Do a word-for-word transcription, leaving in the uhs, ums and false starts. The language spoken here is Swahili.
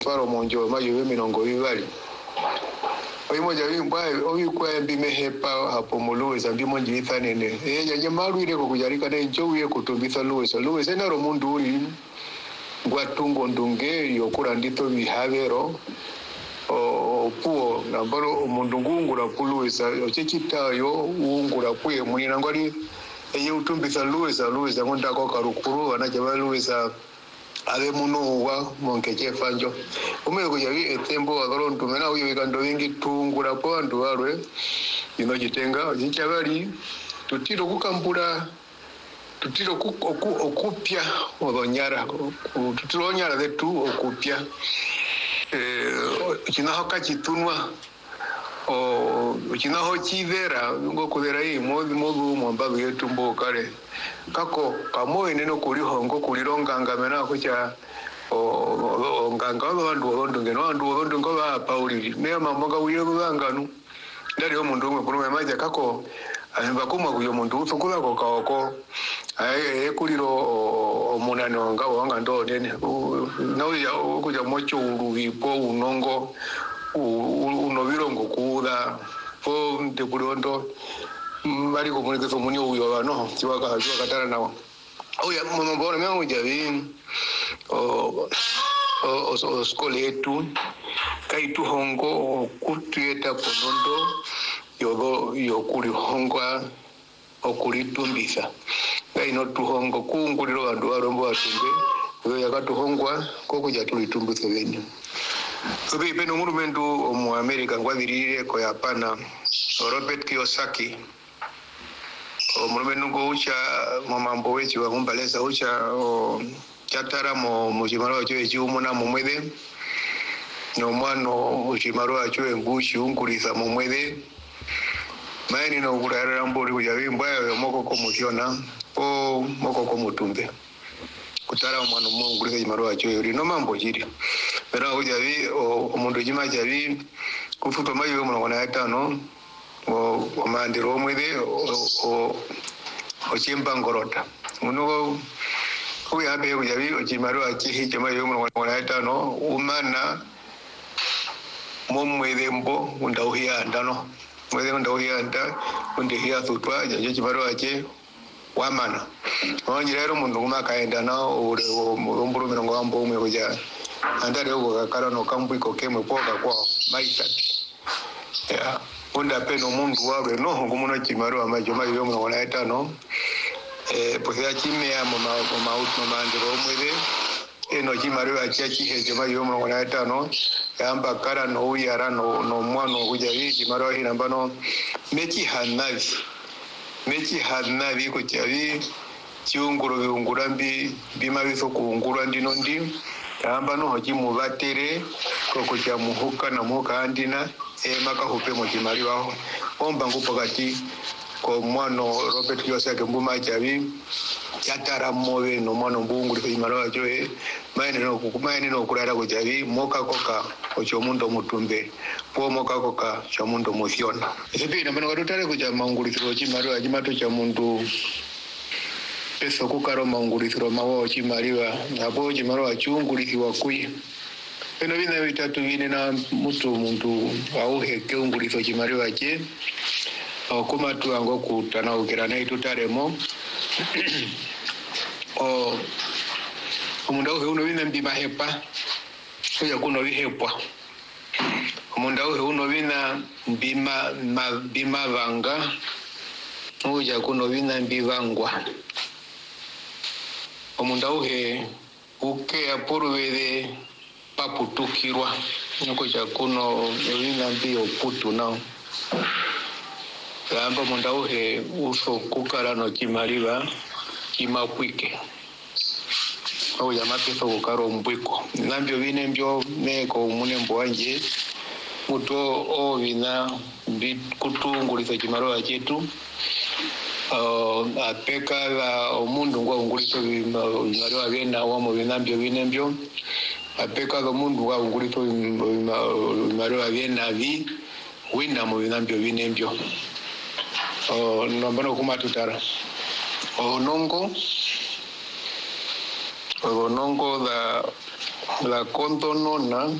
faro monjo mayo mirongo ibali oyi moja wimba oyi kwa bimehepa hapo muluweza mbimo njitha nene e yanje maru ile kukujarika ne njowiye kutumbitha luweza luweza naro mundu uri ngwatungo ndunge yokura ndito bihavero o puo nambaro umundu ngungura puluweza ochechitayo ungura puye munina ngwali eye utumbitha luweza luweza ngonda ko karukuru anaje luweza ave munuwa monkeche fanjo umwe kujavi etembo agaro ntumena uyo ikando wingi tungura po andu arwe ino jitenga jinchabali tutiro kukambura tutiro okupya odonyara tutiro onyara detu okupya eh kinaho kachitunwa o kinaho chivera ngo kudera yi modu modu mwambabu yetu mbo kale kako kamoye neno kuli hongo kuli ronganga mena kucha o nganga abantu bondo ngeno andu bondo ngo ba pauli me mamboga uye kubanganu ndari ho mundu umwe kurume maja kako alimba kumwa kuyo mundu usukula ko kako aye kuliro omunano nga wanga ndo nene nauya kuja mocho uruvipo unongo unovirongo kuda po de burondo mari ko muri ko muni uyo bano tiwaka hazo katara nawo oya mama bora me ujavi o o o skoletu kai tu hongo kutueta ponondo yogo yokuri hongwa okuri tumbisa kai no tu hongo kunguliro bandu barombo batumbe oyo yakatuhongwa koko jatulitumbuze benyo sobe peno murumendu mu America ngwadirire ko yapana Robert Kiyosaki o murumendu ngo ucha mamambo wechi wa kumbaleza ucha o chatara mo mujimaro acho echiumuna mumwede no mwano mujimaro acho engushi unguriza mumwede maini no kurara mbori kujavimbwa yo moko ko mukiona o moko ko mutumbe kutara mwana munguriza jimaro acho yuri no mambo jiri pero ujavi o mundu jima javi kufuto mayo mwana wana etano o o mandiro mwede o o chimba ngorota muno ko yabe ujavi o jimaro achi jima yo mwana wana etano umana momwede mbo undauhia ndano mwede undauhia nda undihia tutwa jaje jimaro achi wamana onjirero mundu kuma kaenda na ore omburu mirongo ambo umwe kuja andare ugo kakara no kambu iko kemwe poka kwa maitati ya unda peno mundu wawe no ngumuno chimaro amajo mayo mwe wala etano eh posia chimea mama mama utno mandiro umwe eno chimaro achachi heje mayo mwe wala etano yamba kara no uyara no no mwano kuja hiki maro hina mbano mechi hanavi mechi hanavi kuchavi chiunguro biungurambi bima biso kuungura ndino ndi tamba no hoji mubatere koko cha muhuka na muhuka andina e maka hupe mo kimari waho omba ngupo kati ko mwano Robert Kiyosaki mbuma chavi chatara mowe no mwano mbungu liko imaro wajo e maene no kukumaene no kurara kujavi moka koka ocho mundo mutumbe po moka koka cha mundo muthiona esepi na mbano katutare kuja maungulithiro chimaro ajimato cha mundu eso kukaro maungulithiro mawo chimariwa abo chimaro achungulithiwa kuyi eno bina bitatu bine na mutu mundu auhe keungulitho chimariwa che okuma tuango kutana ukirana itutaremo o omundu auhe uno bina mbima hepa oya kuno bihepwa omundu auhe uno bina mbima mbima vanga oya kuno bina mbivangwa omundu auhe uke apuruvede paputukirwa nuko chakuno bina mbio putu nao lamba omundu auhe uso kukara no chimariva chimakwike oya mapeso kukaro mbwiko nambio bine mbio meko munembo wanje muto o bina kutungulisa chimaro chetu uh, apeka la omundu ngwa ungulito bimaro abena wamo binambio binembio apeka la mundu ngwa ungulito bimaro abena vi wina mo binambio binembio uh, nambano kuma tutara onongo onongo la la contonona